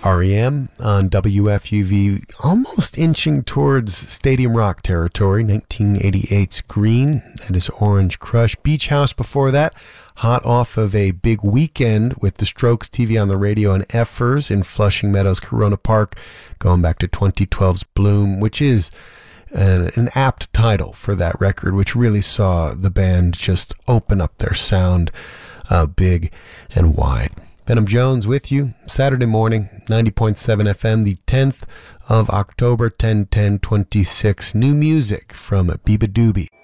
REM on WFUV, almost inching towards Stadium Rock territory. 1988's Green, that is Orange Crush. Beach House before that, hot off of a big weekend with the Strokes, TV on the Radio, and Effers in Flushing Meadows, Corona Park, going back to 2012's Bloom, which is an apt title for that record, which really saw the band just open up their sound big and wide. Benham Jones with you Saturday morning, 90.7 FM, the 10th of October, 10/10/26. New music from Biba Doobie.